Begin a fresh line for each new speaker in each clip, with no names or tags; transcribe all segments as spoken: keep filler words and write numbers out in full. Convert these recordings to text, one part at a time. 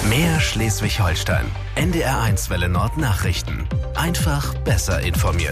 Mehr Schleswig-Holstein. N D R eins Welle Nord Nachrichten. Einfach besser informiert.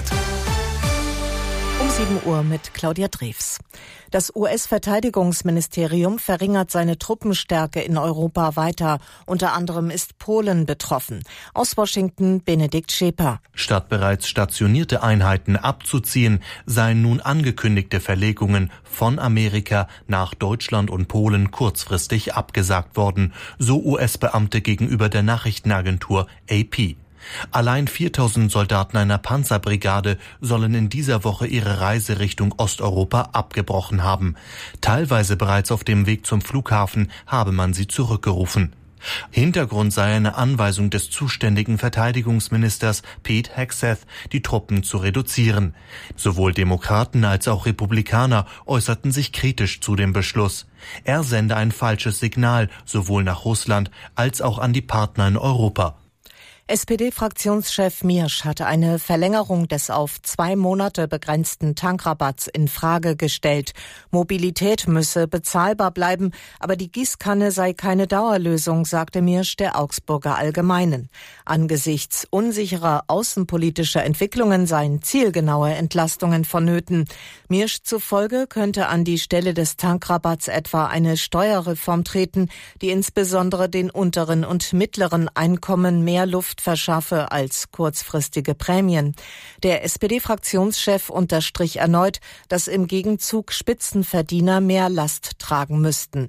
Um sieben Uhr mit Claudia Drews. Das U S-Verteidigungsministerium verringert seine Truppenstärke in Europa weiter. Unter anderem ist Polen betroffen. Aus Washington Benedikt Scheper.
Statt bereits stationierte Einheiten abzuziehen, seien nun angekündigte Verlegungen von Amerika nach Deutschland und Polen kurzfristig abgesagt worden, so U S-Beamte gegenüber der Nachrichtenagentur A P. Allein viertausend Soldaten einer Panzerbrigade sollen in dieser Woche ihre Reise Richtung Osteuropa abgebrochen haben. Teilweise bereits auf dem Weg zum Flughafen habe man sie zurückgerufen. Hintergrund sei eine Anweisung des zuständigen Verteidigungsministers Pete Hegseth, die Truppen zu reduzieren. Sowohl Demokraten als auch Republikaner äußerten sich kritisch zu dem Beschluss. Er sende ein falsches Signal sowohl nach Russland als auch an die Partner in Europa.
S P D-Fraktionschef Miersch hatte eine Verlängerung des auf zwei Monate begrenzten Tankrabatts in Frage gestellt. Mobilität müsse bezahlbar bleiben, aber die Gießkanne sei keine Dauerlösung, sagte Miersch der Augsburger Allgemeinen. Angesichts unsicherer außenpolitischer Entwicklungen seien zielgenaue Entlastungen vonnöten. Miersch zufolge könnte an die Stelle des Tankrabatts etwa eine Steuerreform treten, die insbesondere den unteren und mittleren Einkommen mehr Luft verschaffe als kurzfristige Prämien. Der S P D-Fraktionschef unterstrich erneut, dass im Gegenzug Spitzenverdiener mehr Last tragen müssten.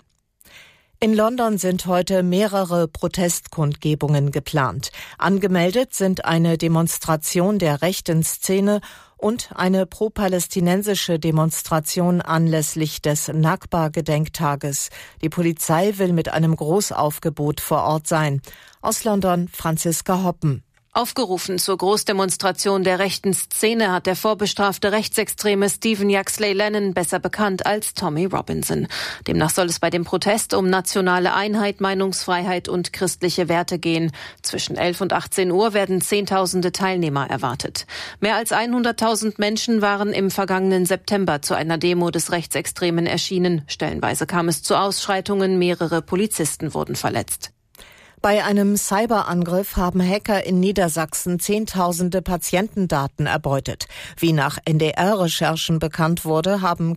In London sind heute mehrere Protestkundgebungen geplant. Angemeldet sind eine Demonstration der rechten Szene und eine pro-palästinensische Demonstration anlässlich des Nakba-Gedenktages. Die Polizei will mit einem Großaufgebot vor Ort sein. Aus London Franziska Hoppen.
Aufgerufen zur Großdemonstration der rechten Szene hat der vorbestrafte Rechtsextreme Stephen Yaxley Lennon, besser bekannt als Tommy Robinson. Demnach soll es bei dem Protest um nationale Einheit, Meinungsfreiheit und christliche Werte gehen. Zwischen elf und achtzehn Uhr werden Zehntausende Teilnehmer erwartet. Mehr als hunderttausend Menschen waren im vergangenen September zu einer Demo des Rechtsextremen erschienen. Stellenweise kam es zu Ausschreitungen, mehrere Polizisten wurden verletzt.
Bei einem Cyberangriff haben Hacker in Niedersachsen Zehntausende Patientendaten erbeutet. Wie nach N D R-Recherchen bekannt wurde, haben